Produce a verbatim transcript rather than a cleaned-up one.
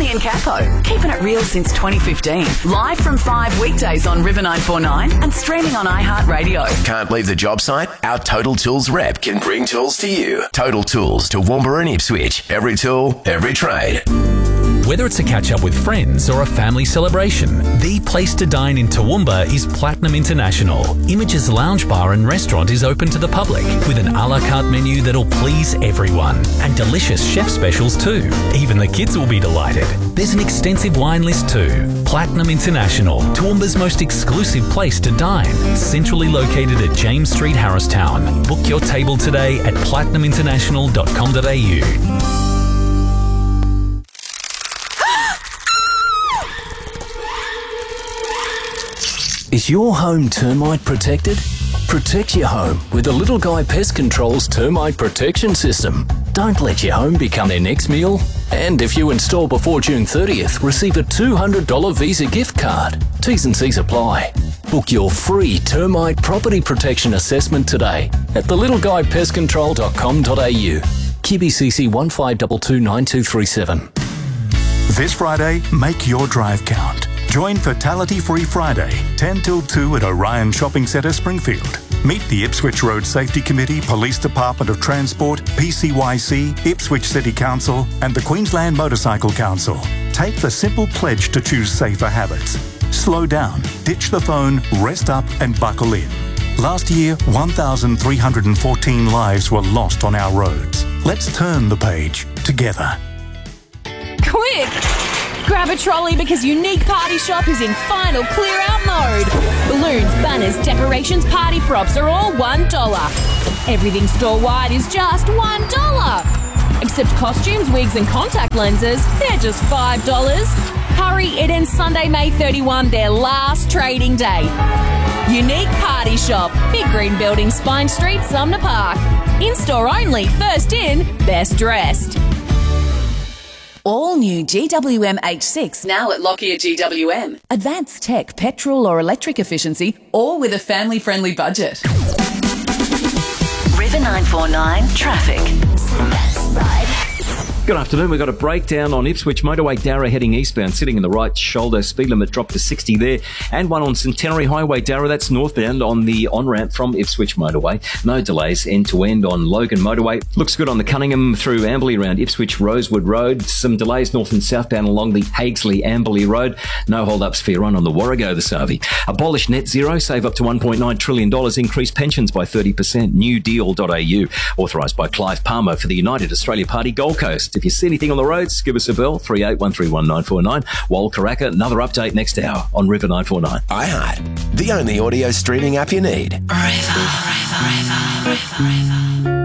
and Capo, keeping it real since twenty fifteen. Live from five weekdays on River nine four nine and streaming on iHeartRadio. Can't leave the job site? Our Total Tools rep can bring tools to you. Total Tools, Toowoomba and Ipswich. Every tool, every trade. Whether it's a catch-up with friends or a family celebration, the place to dine in Toowoomba is Platinum International. Image's lounge bar and restaurant is open to the public with an a la carte menu that'll please everyone. And delicious chef specials too. Even the kids will be delighted. There's an extensive wine list too. Platinum International, Toowoomba's most exclusive place to dine. Centrally located at James Street, Harristown. Book your table today at platinum international dot com dot a u. Is your home termite protected? Protect your home with the Little Guy Pest Control's termite protection system. Don't let your home become their next meal. And if you install before June thirtieth, receive a two hundred dollars Visa gift card. T's and C's apply. Book your free termite property protection assessment today at the little guy pest control dot com dot a u. Q B C C one five two two nine two three seven. This Friday, make your drive count. Join Fatality Free Friday, ten till two at Orion Shopping Centre, Springfield. Meet the Ipswich Road Safety Committee, Police Department of Transport, P C Y C, Ipswich City Council and the Queensland Motorcycle Council. Take the simple pledge to choose safer habits. Slow down, ditch the phone, rest up and buckle in. Last year, one thousand three hundred fourteen lives were lost on our roads. Let's turn the page together. Quick! Grab a trolley because Unique Party Shop is in final clear-out mode. Balloons, banners, decorations, party props are all one dollar. Everything store-wide is just one dollar. Except costumes, wigs and contact lenses, they're just five dollars. Hurry, it ends Sunday, May thirty-first, their last trading day. Unique Party Shop, Big Green Building, Spine Street, Sumner Park. In-store only, first in, best dressed. All new G W M H six now at Lockyer G W M. Advanced tech, petrol or electric efficiency, all with a family-friendly budget. River nine four nine traffic. Good afternoon. We've got a breakdown on Ipswich Motorway Darra heading eastbound, sitting in the right shoulder. Speed limit dropped to sixty there. And one on Centenary Highway Darra, that's northbound on the on-ramp from Ipswich Motorway. No delays end-to-end on Logan Motorway. Looks good on the Cunningham through Amberley around Ipswich Rosewood Road. Some delays north and southbound along the Haigsley-Amberley Road. No hold-ups for your run on the Warrego this Arvey. Abolish net zero, save up to one point nine trillion dollars, increase pensions by thirty percent. new deal dot a u. Authorised by Clive Palmer for the United Australia Party Gold Coast. If you see anything on the roads, give us a bell, three eight one three one nine four nine. Wal Karaka, another update next hour on River nine four nine. iHeart, the only audio streaming app you need. River, River, River, River, River.